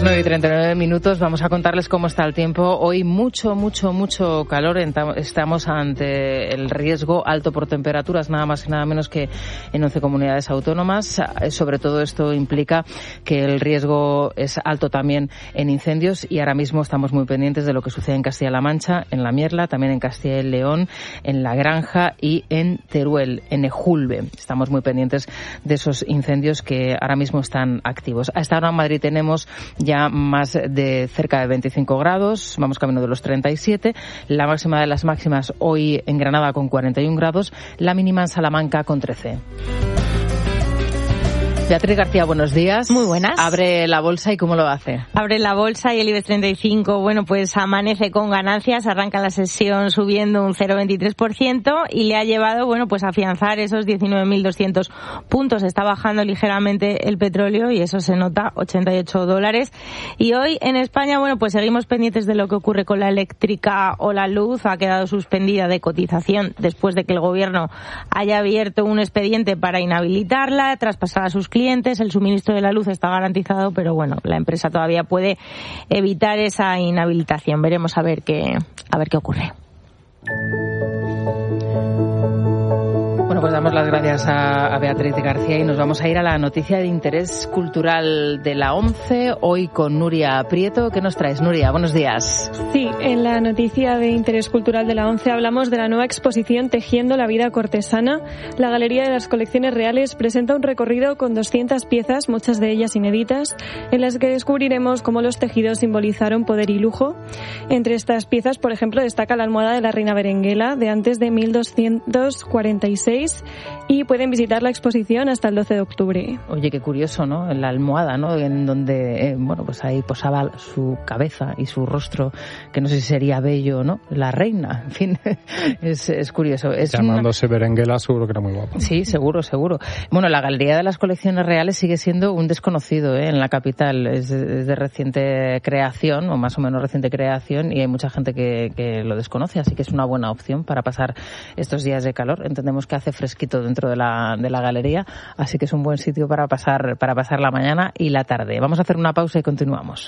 9:39. Vamos a contarles cómo está el tiempo. Hoy mucho calor. Estamos ante el riesgo alto por temperaturas, nada más y nada menos que en 11 comunidades autónomas. Sobre todo esto implica que el riesgo es alto también en incendios y ahora mismo estamos muy pendientes de lo que sucede en Castilla-La Mancha, en La Mierla, también en Castilla y León, en La Granja y en Teruel, en Ejulbe. Estamos muy pendientes de esos incendios que ahora mismo están activos. A esta hora en Madrid tenemos ya más de cerca de 25 grados, vamos camino de los 37, la máxima de las máximas hoy en Granada con 41 grados, la mínima en Salamanca con 13. Beatriz García, buenos días. Muy buenas. Abre la bolsa y ¿cómo lo hace? Abre la bolsa y el IBEX 35, bueno, pues amanece con ganancias, arranca la sesión subiendo un 0,23% y le ha llevado, bueno, pues a afianzar esos 19.200 puntos. Está bajando ligeramente el petróleo y eso se nota, $88. Y hoy en España, bueno, pues seguimos pendientes de lo que ocurre con la eléctrica o la luz. Ha quedado suspendida de cotización después de que el gobierno haya abierto un expediente para inhabilitarla, traspasar a sus clientes. El suministro de la luz está garantizado, pero bueno, la empresa todavía puede evitar esa inhabilitación. Veremos a ver qué ocurre. Bueno, pues damos las gracias a Beatriz García y nos vamos a ir a la noticia de interés cultural de la ONCE, hoy con Nuria Prieto. ¿Qué nos traes, Nuria? Buenos días. Sí, en la noticia de interés cultural de la ONCE hablamos de la nueva exposición Tejiendo la vida cortesana. La Galería de las Colecciones Reales presenta un recorrido con 200 piezas, muchas de ellas inéditas, en las que descubriremos cómo los tejidos simbolizaron poder y lujo. Entre estas piezas, por ejemplo, destaca la almohada de la reina Berenguela, de antes de 1246, y pueden visitar la exposición hasta el 12 de octubre. Oye, qué curioso, ¿no? La almohada, ¿no? En donde, pues ahí posaba su cabeza y su rostro, que no sé si sería bello, ¿no? La reina, en fin, es curioso. Llamándose Berenguela, seguro que era muy guapa. Sí, seguro. Bueno, la Galería de las Colecciones Reales sigue siendo un desconocido, en la capital. Es de reciente creación, o más o menos reciente creación, y hay mucha gente que lo desconoce, así que es una buena opción para pasar estos días de calor. Entendemos que hace fresquito dentro de la galería, así que es un buen sitio para pasar la mañana y la tarde. Vamos a hacer una pausa y continuamos.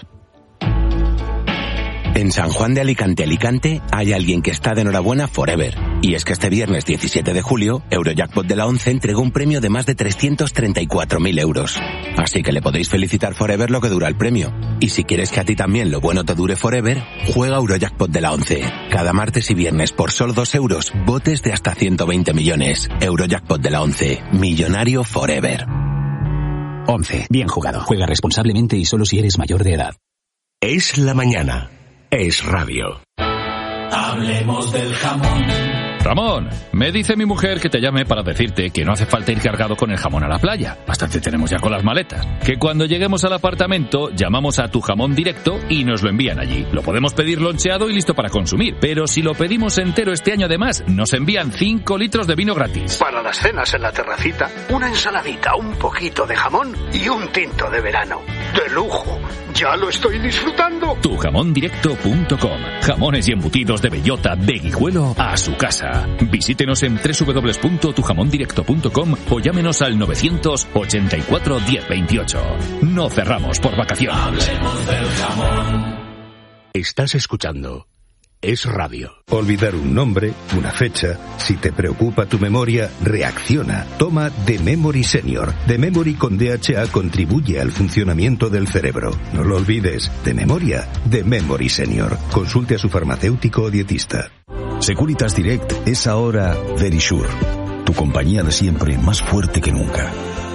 En San Juan de Alicante, hay alguien que está de enhorabuena forever. Y es que este viernes 17 de julio, Eurojackpot de la ONCE entregó un premio de más de 334.000 euros. Así que le podéis felicitar forever lo que dura el premio. Y si quieres que a ti también lo bueno te dure forever, juega Eurojackpot de la ONCE. Cada martes y viernes por solo 2 euros, botes de hasta 120 millones. Eurojackpot de la ONCE. Millonario forever. 11. Bien jugado. Juega responsablemente y solo si eres mayor de edad. Es la mañana. Es radio. Hablemos del jamón. Ramón, me dice mi mujer que te llame para decirte que no hace falta ir cargado con el jamón a la playa. Bastante tenemos ya con las maletas. Que cuando lleguemos al apartamento, llamamos a Tu Jamón Directo y nos lo envían allí. Lo podemos pedir loncheado y listo para consumir. Pero si lo pedimos entero este año además, nos envían 5 litros de vino gratis. Para las cenas en la terracita, una ensaladita, un poquito de jamón y un tinto de verano. ¡De lujo! ¡Ya lo estoy disfrutando! Tujamondirecto.com. Jamones y embutidos de bellota, de Guijuelo a su casa. Visítenos en www.tujamondirecto.com o llámenos al 984 1028. No cerramos por vacaciones. Hablemos del jamón. Estás escuchando Es Radio. Olvidar un nombre, una fecha. Si te preocupa tu memoria, reacciona. Toma The Memory Senior. The Memory con DHA contribuye al funcionamiento del cerebro. No lo olvides. De memoria, The Memory Senior. Consulte a su farmacéutico o dietista. Securitas Direct es ahora Verisure. Tu compañía de siempre, más fuerte que nunca.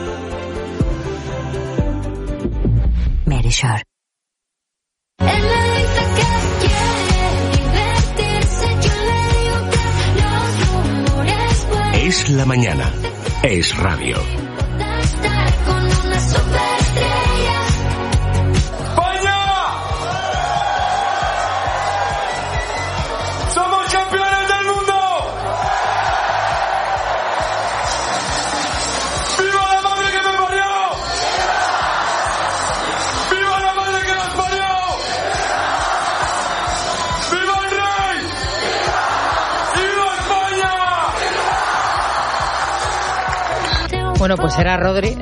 Verisure. Es la mañana. Es radio. Bueno, pues era Rodri,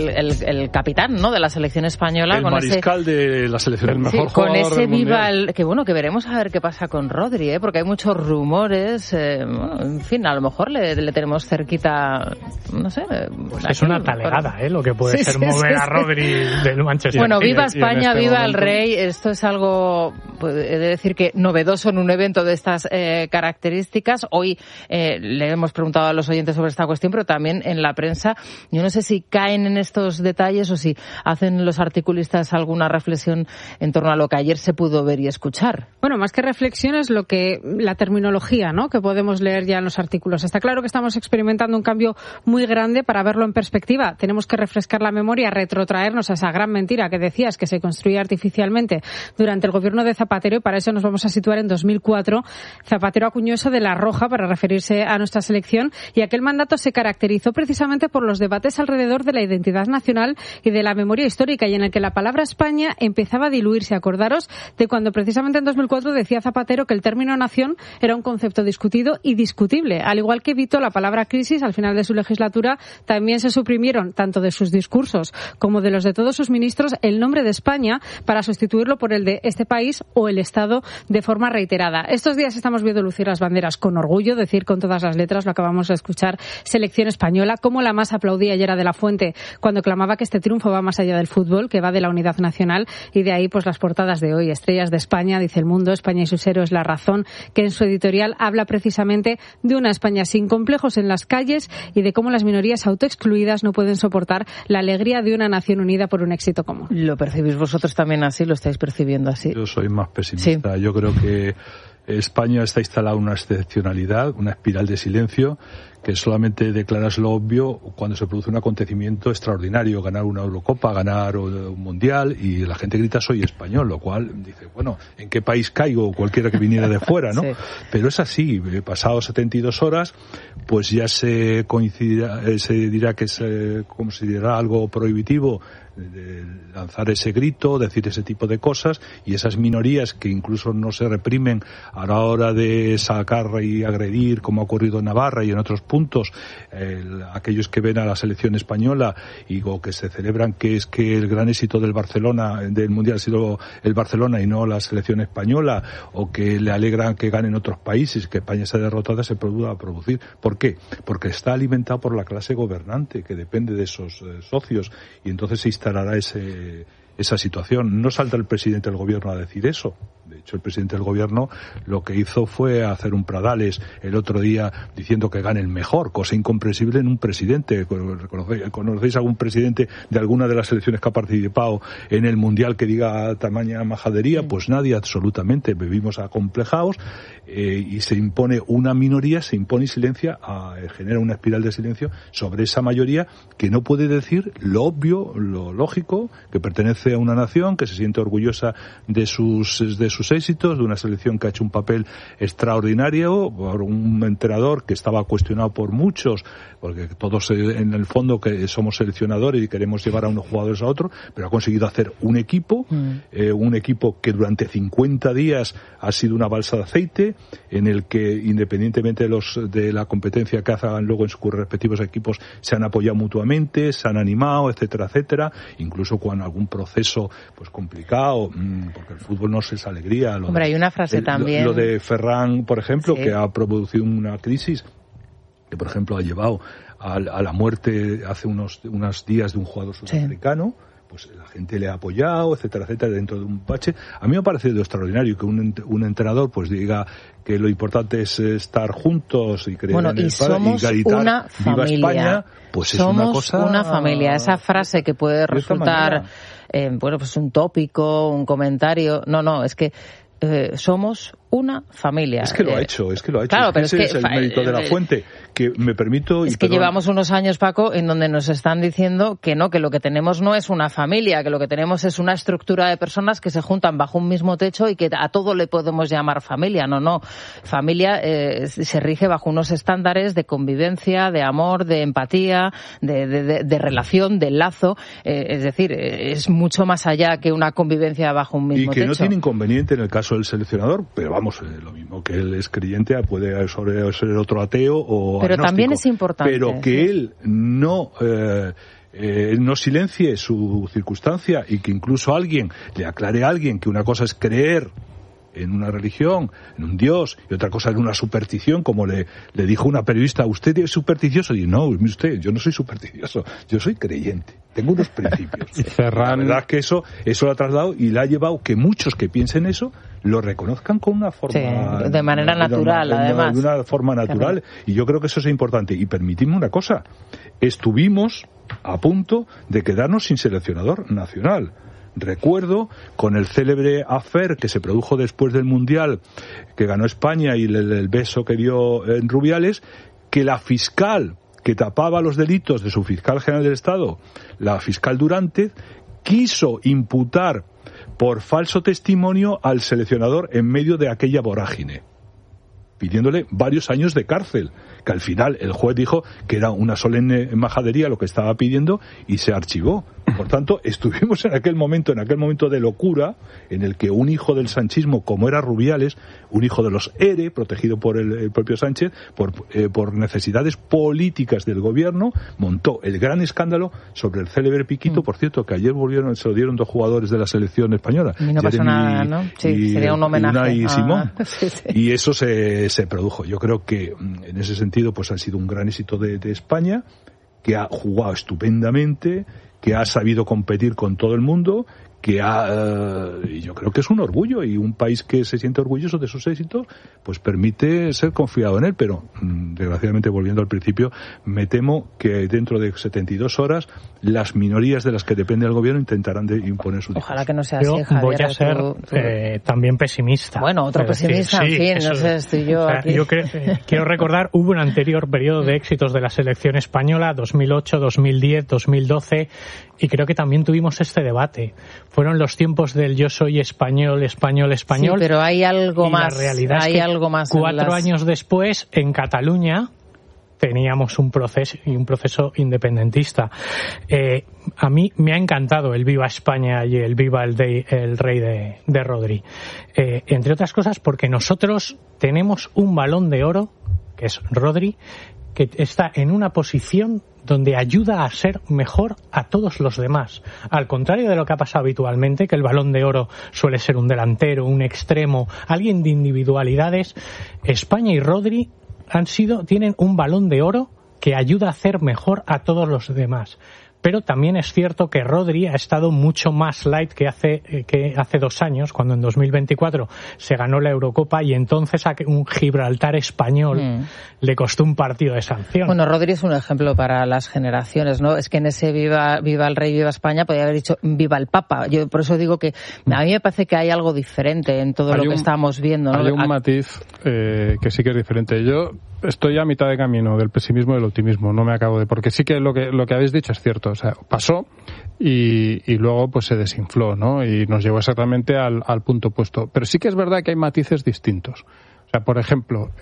el capitán, ¿no?, de la selección española. El mariscal de la selección, el mejor jugador con ese del viva mundial. que veremos a ver qué pasa con Rodri, porque hay muchos rumores, en fin, a lo mejor le tenemos cerquita, no sé. Pues es una talegada, lo que puede ser mover a Rodri del Manchester. Bueno, viva España, viva el rey. Esto es algo, he de decir que novedoso en un evento de estas características. Hoy le hemos preguntado a los oyentes sobre esta cuestión, pero también en la prensa. Yo no sé si caen en estos detalles o si hacen los articulistas alguna reflexión en torno a lo que ayer se pudo ver y escuchar. Bueno, más que reflexiones, la terminología, ¿no?, que podemos leer ya en los artículos. Está claro que estamos experimentando un cambio muy grande. Para verlo en perspectiva, tenemos que refrescar la memoria, retrotraernos a esa gran mentira que decías que se construía artificialmente durante el gobierno de Zapatero, y para eso nos vamos a situar en 2004. Zapatero acuñó eso de la roja para referirse a nuestra selección, y aquel mandato se caracterizó precisamente por los debates alrededor de la identidad nacional y de la memoria histórica, y en el que la palabra España empezaba a diluirse. Acordaros de cuando precisamente en 2004 decía Zapatero que el término nación era un concepto discutido y discutible. Al igual que evitó la palabra crisis al final de su legislatura, también se suprimieron, tanto de sus discursos como de los de todos sus ministros, el nombre de España para sustituirlo por el de este país o el Estado de forma reiterada. Estos días estamos viendo lucir las banderas con orgullo, decir con todas las letras, lo acabamos de escuchar, selección española, como la más aplaudía ayer de la Fuente cuando clamaba que este triunfo va más allá del fútbol, que va de la unidad nacional, y de ahí pues las portadas de hoy. Estrellas de España, dice El Mundo, España y sus héroes, La Razón, que en su editorial habla precisamente de una España sin complejos en las calles y de cómo las minorías autoexcluidas no pueden soportar la alegría de una nación unida por un éxito común. ¿Lo percibís vosotros también así? ¿Lo estáis percibiendo así? Yo soy más pesimista. Sí. Yo creo que España está instalada en una excepcionalidad, una espiral de silencio, que solamente declaras lo obvio cuando se produce un acontecimiento extraordinario, ganar una Eurocopa, ganar un Mundial, y la gente grita soy español, lo cual dice, bueno, ¿en qué país caigo? Cualquiera que viniera de fuera, ¿no? Sí. Pero es así, pasados 72 horas, pues ya se dirá que se considerará algo prohibitivo de lanzar ese grito, decir ese tipo de cosas, y esas minorías que incluso no se reprimen a la hora de sacar y agredir, como ha ocurrido en Navarra y en otros puntos, aquellos que ven a la selección española o que se celebran que es que el gran éxito del Barcelona, del Mundial, ha sido el Barcelona y no la selección española, o que le alegran que ganen otros países, que España sea derrotada, se produce a producir. ¿Por qué? Porque está alimentado por la clase gobernante, que depende de esos socios, y entonces se instalará esa situación. No salta el presidente del gobierno a decir eso. De hecho, el presidente del gobierno lo que hizo fue hacer un Pradales el otro día diciendo que gane el mejor, cosa incomprensible en un presidente. ¿Conocéis algún presidente de alguna de las selecciones que ha participado en el Mundial que diga tamaña majadería? Pues nadie, absolutamente. Vivimos acomplejados y se impone una minoría, se impone silencio, genera una espiral de silencio sobre esa mayoría que no puede decir lo obvio, lo lógico, que pertenece a una nación, que se siente orgullosa de sus éxitos, de una selección que ha hecho un papel extraordinario, por un entrenador que estaba cuestionado por muchos, porque todos en el fondo que somos seleccionadores y queremos llevar a unos jugadores a otros, pero ha conseguido hacer un equipo que durante 50 días ha sido una balsa de aceite, en el que independientemente de la competencia que hagan luego en sus respectivos equipos, se han apoyado mutuamente, se han animado, etcétera, etcétera, incluso cuando algún proceso pues complicado, porque el fútbol no es alegría. Hombre, hay una frase también. Lo de Ferran, por ejemplo, sí, que ha producido una crisis que, por ejemplo, ha llevado a la muerte hace unos días de un jugador sudamericano. Sí. Pues la gente le ha apoyado, etcétera, etcétera, dentro de un bache. A mí me ha parecido extraordinario que un entrenador pues diga que lo importante es estar juntos y creer en el padre y gritar una ¡Viva España! Pues somos es una cosa... una familia. Esa frase que puede resultar, pues un tópico, un comentario. No, es que somos una familia. Es que lo ha hecho. Claro, pero ese es el mérito de la Fuente, que me permito... Es que llevamos unos años, Paco, en donde nos están diciendo que no, que lo que tenemos no es una familia, que lo que tenemos es una estructura de personas que se juntan bajo un mismo techo y que a todo le podemos llamar familia. No. Familia se rige bajo unos estándares de convivencia, de amor, de empatía, de relación, de lazo. Es decir, es mucho más allá que una convivencia bajo un mismo techo. Y que no tiene inconveniente en el caso del seleccionador, pero vamos, lo mismo que él es creyente, puede ser otro ateo o pero agnóstico, también es importante. Pero que él no silencie su circunstancia y que incluso alguien le aclare a alguien que una cosa es creer en una religión, en un Dios, y otra cosa en una superstición, como le dijo una periodista, ¿usted es supersticioso? Y no, mire usted, yo no soy supersticioso, yo soy creyente, tengo unos principios. La verdad es que eso lo ha trasladado y le ha llevado que muchos que piensen eso lo reconozcan con una forma... Sí, de manera natural, además. De una forma natural, y yo creo que eso es importante. Y permitidme una cosa, estuvimos a punto de quedarnos sin seleccionador nacional. Recuerdo con el célebre affair que se produjo después del Mundial que ganó España y el beso que dio en Rubiales, que la fiscal que tapaba los delitos de su fiscal general del Estado, la fiscal Durante, quiso imputar por falso testimonio al seleccionador en medio de aquella vorágine, pidiéndole varios años de cárcel, que al final el juez dijo que era una solemne majadería lo que estaba pidiendo y se archivó. Por tanto, estuvimos en aquel momento de locura, en el que un hijo del sanchismo, como era Rubiales, un hijo de los ERE, protegido por el propio Sánchez, por necesidades políticas del gobierno, montó el gran escándalo sobre el célebre piquito, por cierto, que ayer se lo dieron 2 jugadores de la selección española. Y no pasó nada, ¿no? Sí, sería un homenaje. Unai y Simón. Sí. Y eso se produjo. Yo creo que, en ese sentido, pues ha sido un gran éxito de España, que ha jugado estupendamente, que ha sabido competir con todo el mundo, y yo creo que es un orgullo, y un país que se siente orgulloso de sus éxitos pues permite ser confiado en él, pero desgraciadamente, volviendo al principio, me temo que dentro de 72 horas las minorías de las que depende el gobierno intentarán de imponer su Ojalá que no sea así, Javier. Yo voy a ser también pesimista. Bueno, otro pesimista, decir, en fin, no sé, estoy yo aquí. Yo quiero recordar, hubo un anterior periodo de éxitos de la selección española, 2008, 2010, 2012, y creo que también tuvimos este debate. Fueron los tiempos del yo soy español. Sí, pero hay algo más. La realidad es que algo más 4 años después, en Cataluña, teníamos un proceso independentista. A mí me ha encantado el Viva España y el Viva el Rey de Rodri. Entre otras cosas porque nosotros tenemos un Balón de Oro, que es Rodri, que está en una posición donde ayuda a ser mejor a todos los demás. Al contrario de lo que ha pasado habitualmente, que el Balón de Oro suele ser un delantero, un extremo, alguien de individualidades, España y Rodri tienen un Balón de Oro que ayuda a hacer mejor a todos los demás. Pero también es cierto que Rodri ha estado mucho más light que hace 2 años, cuando en 2024 se ganó la Eurocopa, y entonces a un Gibraltar español le costó un partido de sanción. Bueno, Rodri es un ejemplo para las generaciones, ¿no? Es que en ese Viva el Rey, Viva España, podría haber dicho Viva el Papa. Yo por eso digo que a mí me parece que hay algo diferente en todo lo que estamos viendo, ¿no? Hay un matiz que sí que es diferente. Yo estoy a mitad de camino del pesimismo y del optimismo, no me acabo de... Porque sí que lo que habéis dicho es cierto, o sea, pasó y luego pues se desinfló, ¿no? Y nos llevó exactamente al punto opuesto. Pero sí que es verdad que hay matices distintos. O sea, por ejemplo,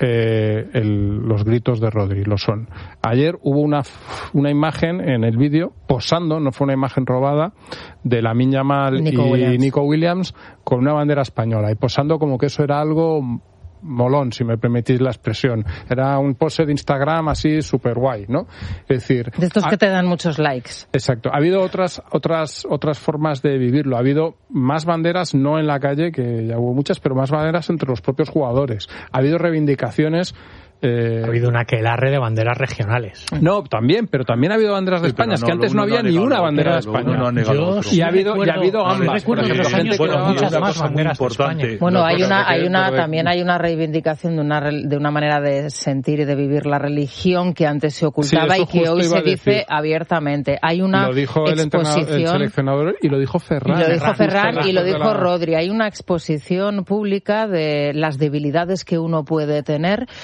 los gritos de Rodri lo son. Ayer hubo una imagen en el vídeo posando, no fue una imagen robada, de Lamine Yamal y Nico Williams con una bandera española y posando como que eso era algo molón, si me permitís la expresión. Era un pose de Instagram así súper guay, ¿no? Es decir... De estos que te dan muchos likes. Exacto. Ha habido otras formas de vivirlo. Ha habido más banderas, no en la calle, que ya hubo muchas, pero más banderas entre los propios jugadores. Ha habido reivindicaciones... Ha habido una aquelarre de banderas regionales. No, pero también ha habido banderas de España, es que antes no había ni una bandera de España. Y ha habido ambas. Por ejemplo, muchas más banderas de España. Bueno, también hay una reivindicación de una manera de sentir y de vivir la religión que antes se ocultaba y que hoy se dice abiertamente. Hay una lo dijo el seleccionador y lo dijo Ferran. Y lo dijo Rodri. Hay una exposición pública de las debilidades que uno puede tener y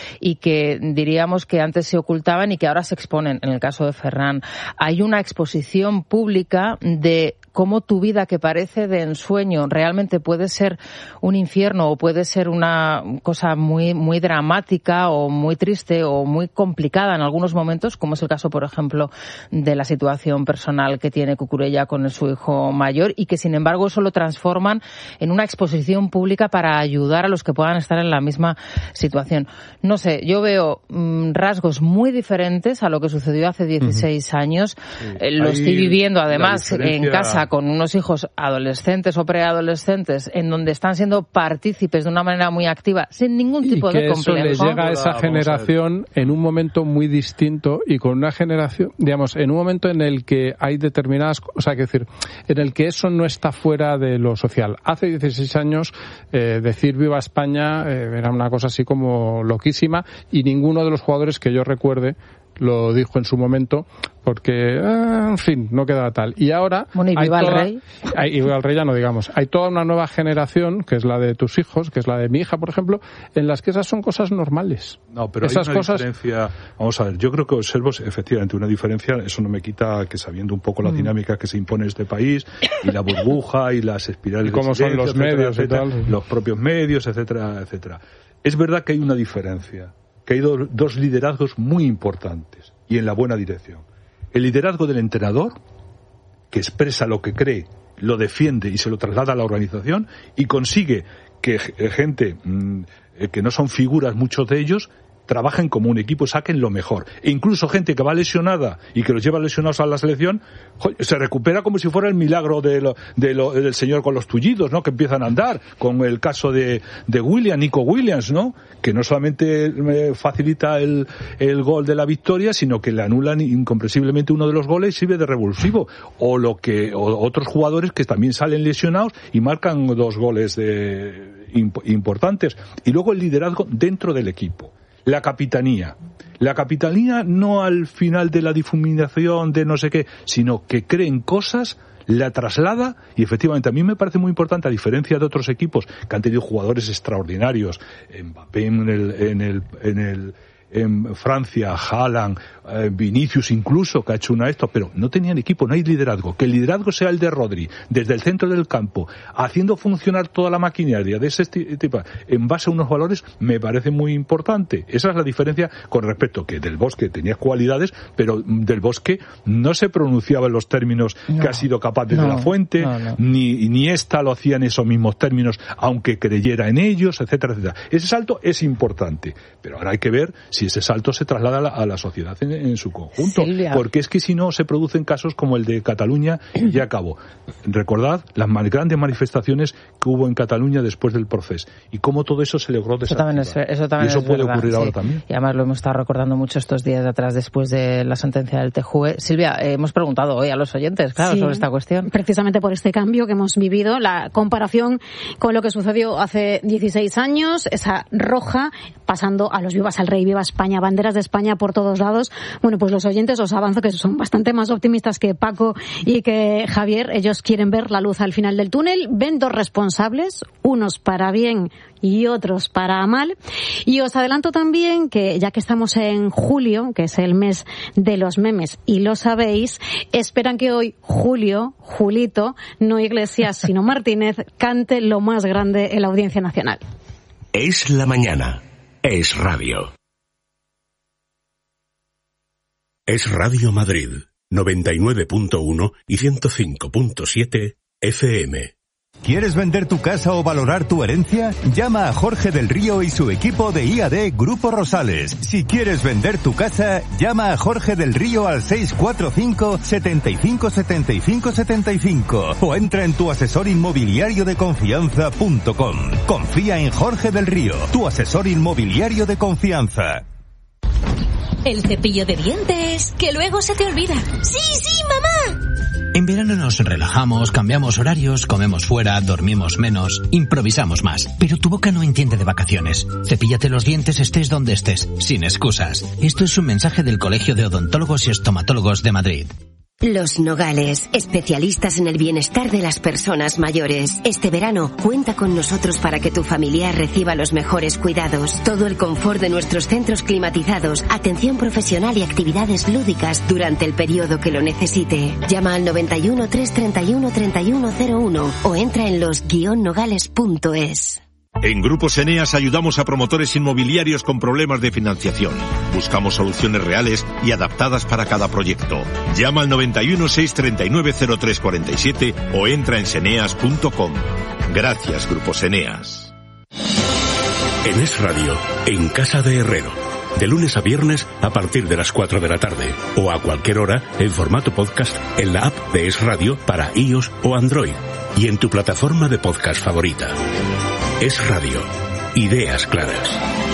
que diríamos que antes se ocultaban y que ahora se exponen. En el caso de Ferran, hay una exposición pública de cómo tu vida, que parece de ensueño, realmente puede ser un infierno o puede ser una cosa muy, muy dramática o muy triste o muy complicada en algunos momentos, como es el caso, por ejemplo, de la situación personal que tiene Cucurella con su hijo mayor, y que, sin embargo, eso lo transforman en una exposición pública para ayudar a los que puedan estar en la misma situación. No sé, yo veo rasgos muy diferentes a lo que sucedió hace 16 años. Lo estoy viviendo, además, en casa con unos hijos adolescentes o preadolescentes en donde están siendo partícipes de una manera muy activa, sin ningún tipo de complejo. Y que eso les llega a esa generación en un momento muy distinto y con una generación, digamos, en un momento en el que hay determinadas, o sea, que decir, en el que eso no está fuera de lo social. Hace 16 años decir Viva España era una cosa así como loquísima, y ninguno de los jugadores que yo recuerde lo dijo en su momento, porque, en fin, no quedaba tal. Y ahora... Bueno, y viva el rey. Y viva el rey ya no digamos. Hay toda una nueva generación, que es la de tus hijos, que es la de mi hija, por ejemplo, en las que esas son cosas normales. No, pero esas hay una cosas... diferencia. Vamos a ver, yo creo que observo efectivamente una diferencia. Eso no me quita que, sabiendo un poco la dinámica que se impone en este país, y la burbuja, y las espirales y cómo son los medios y tal, los propios medios, etcétera, etcétera. Es verdad que hay una diferencia, que hay dos liderazgos muy importantes y en la buena dirección. El liderazgo del entrenador, que expresa lo que cree, lo defiende y se lo traslada a la organización, y consigue que gente que no son figuras, muchos de ellos, trabajen como un equipo, saquen lo mejor. E incluso gente que va lesionada y que los lleva lesionados a la selección, se recupera como si fuera el milagro del señor con los tullidos, ¿no? Que empiezan a andar, con el caso de Nico Williams, ¿no? Que no solamente facilita el gol de la victoria, sino que le anulan incomprensiblemente uno de los goles y sirve de revulsivo. O otros jugadores que también salen lesionados y marcan 2 goles importantes. Y luego el liderazgo dentro del equipo. La capitanía no al final de la difuminación de no sé qué, sino que cree en cosas, la traslada, y efectivamente a mí me parece muy importante, a diferencia de otros equipos que han tenido jugadores extraordinarios, Mbappé en Francia, Haaland, Vinicius incluso, que ha hecho pero no tenían equipo, no hay liderazgo. Que el liderazgo sea el de Rodri, desde el centro del campo, haciendo funcionar toda la maquinaria de ese tipo, en base a unos valores, me parece muy importante. Esa es la diferencia con respecto que Del Bosque tenía cualidades, pero Del Bosque no se pronunciaba en los términos que ha sido capaz de la Fuente, ni esta lo hacía en esos mismos términos, aunque creyera en ellos, etcétera, etcétera. Ese salto es importante, pero ahora hay que ver si ese salto se traslada a la sociedad en su conjunto, Silvia. Porque es que si no se producen casos como el de Cataluña, y ya acabó. Recordad las más grandes manifestaciones que hubo en Cataluña después del proceso y cómo todo eso se logró desactivar. Eso también y eso puede verdad, ocurrir ahora también. Y además lo hemos estado recordando mucho estos días de atrás después de la sentencia del TJUE. Silvia, hemos preguntado hoy a los oyentes, claro, sobre esta cuestión. Precisamente por este cambio que hemos vivido, la comparación con lo que sucedió hace 16 años, esa roja, pasando a los vivas al rey, viva España, banderas de España por todos lados. Bueno, pues los oyentes, os avanzo que son bastante más optimistas que Paco y que Javier. Ellos quieren ver la luz al final del túnel. Ven 2 responsables, unos para bien y otros para mal. Y os adelanto también que, ya que estamos en julio, que es el mes de los memes, y lo sabéis, esperan que hoy Julito, no Iglesias, sino Martínez, cante lo más grande en la Audiencia Nacional. Es la mañana. Es radio. Es Radio Madrid, 99.1 y 105.7 FM. ¿Quieres vender tu casa o valorar tu herencia? Llama a Jorge del Río y su equipo de IAD Grupo Rosales. Si quieres vender tu casa, llama a Jorge del Río al 645 75 75 75 o entra en tuasesorinmobiliariodeconfianza.com. Confía en Jorge del Río, tu asesor inmobiliario de confianza. El cepillo de dientes, que luego se te olvida. ¡Sí, mamá! En verano nos relajamos, cambiamos horarios, comemos fuera, dormimos menos, improvisamos más. Pero tu boca no entiende de vacaciones. Cepíllate los dientes estés donde estés, sin excusas. Esto es un mensaje del Colegio de Odontólogos y Estomatólogos de Madrid. Los Nogales, especialistas en el bienestar de las personas mayores. Este verano, cuenta con nosotros para que tu familiar reciba los mejores cuidados. Todo el confort de nuestros centros climatizados, atención profesional y actividades lúdicas durante el periodo que lo necesite. Llama al 91 331 3101 o entra en los-nogales.es. En Grupos Eneas ayudamos a promotores inmobiliarios con problemas de financiación. Buscamos soluciones reales y adaptadas para cada proyecto. Llama al 91 639 0347 o entra en seneas.com. Gracias, Grupos Eneas. En Es Radio, en Casa de Herrero. De lunes a viernes a partir de las 4 de la tarde. O a cualquier hora en formato podcast en la app de Es Radio para iOS o Android. Y en tu plataforma de podcast favorita. Es Radio. Ideas claras.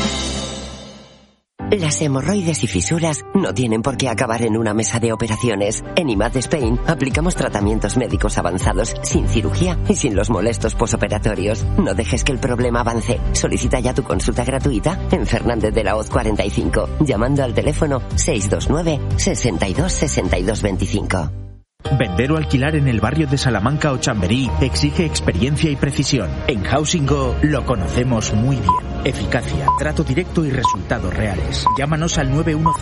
Las hemorroides y fisuras no tienen por qué acabar en una mesa de operaciones. En IMAD Spain aplicamos tratamientos médicos avanzados, sin cirugía y sin los molestos posoperatorios. No dejes que el problema avance. Solicita ya tu consulta gratuita en Fernández de la Hoz 45, llamando al teléfono 629 62 62 25. Vender o alquilar en el barrio de Salamanca o Chamberí exige experiencia y precisión. En Housing Go lo conocemos muy bien. Eficacia, trato directo y resultados reales. Llámanos al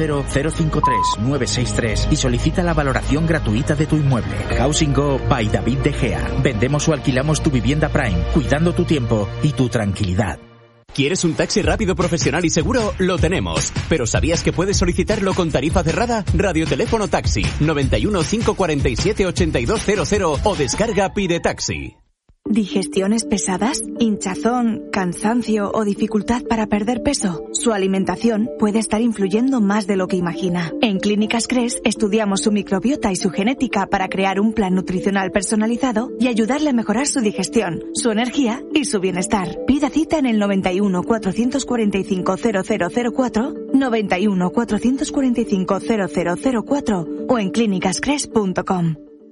910-053-963 y solicita la valoración gratuita de tu inmueble. Housing Go by David De Gea. Vendemos o alquilamos tu vivienda Prime, cuidando tu tiempo y tu tranquilidad. ¿Quieres un taxi rápido, profesional y seguro? Lo tenemos. ¿Pero sabías que puedes solicitarlo con tarifa cerrada? Radioteléfono Taxi 91 547 8200 o descarga Pide Taxi. ¿Digestiones pesadas? ¿Hinchazón, cansancio o dificultad para perder peso? Su alimentación puede estar influyendo más de lo que imagina. En Clínicas Cres estudiamos su microbiota y su genética para crear un plan nutricional personalizado y ayudarle a mejorar su digestión, su energía y su bienestar. Pida cita en el 91 445 0004, 91 445 0004 o en clínicascres.com.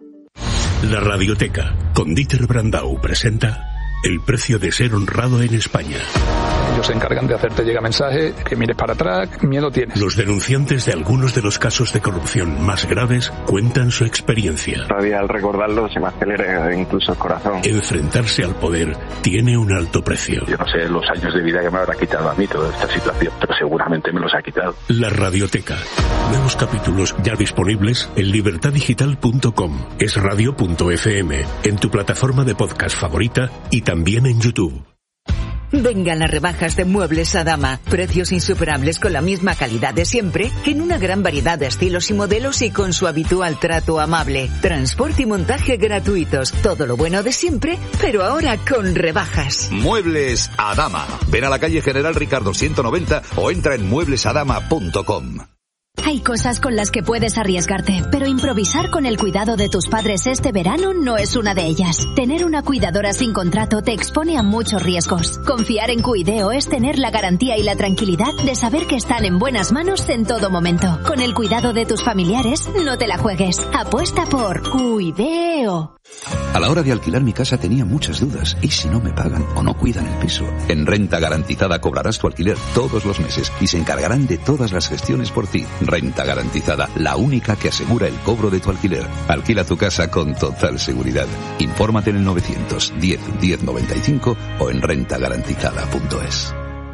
La Radioteca, con Dieter Brandau, presenta El precio de ser honrado en España. Ellos se encargan de hacerte llegar mensaje, que mires para atrás, miedo tienes. Los denunciantes de algunos de los casos de corrupción más graves cuentan su experiencia. Todavía al recordarlo se me acelera incluso el corazón. Enfrentarse al poder tiene un alto precio. Yo no sé los años de vida que me habrá quitado a mí toda esta situación, pero seguramente me los ha quitado. La Radioteca. Nuevos capítulos ya disponibles en libertadigital.com, esradio.fm, en tu plataforma de podcast favorita y también en YouTube. Vengan las rebajas de Muebles Adama. Precios insuperables con la misma calidad de siempre, en una gran variedad de estilos y modelos y con su habitual trato amable. Transporte y montaje gratuitos. Todo lo bueno de siempre, pero ahora con rebajas. Muebles Adama. Ven a la calle General Ricardo 190 o entra en mueblesadama.com. Hay cosas con las que puedes arriesgarte, pero improvisar con el cuidado de tus padres este verano no es una de ellas. Tener una cuidadora sin contrato te expone a muchos riesgos. Confiar en Cuideo es tener la garantía y la tranquilidad de saber que están en buenas manos en todo momento. Con el cuidado de tus familiares, no te la juegues. Apuesta por Cuideo. A la hora de alquilar mi casa tenía muchas dudas. ¿Y si no me pagan o no cuidan el piso? En Renta Garantizada cobrarás tu alquiler todos los meses y se encargarán de todas las gestiones por ti. Renta Garantizada, la única que asegura el cobro de tu alquiler. Alquila tu casa con total seguridad. Infórmate en el 910 1095 o en rentagarantizada.es.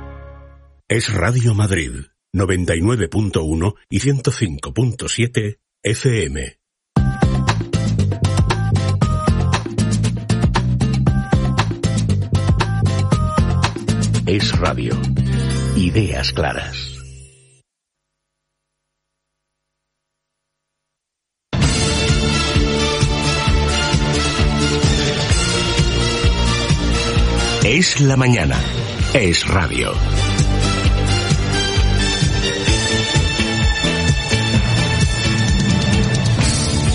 Es Radio Madrid, 99.1 y 105.7 FM. Es Radio. Ideas claras. Es la mañana. Es Radio.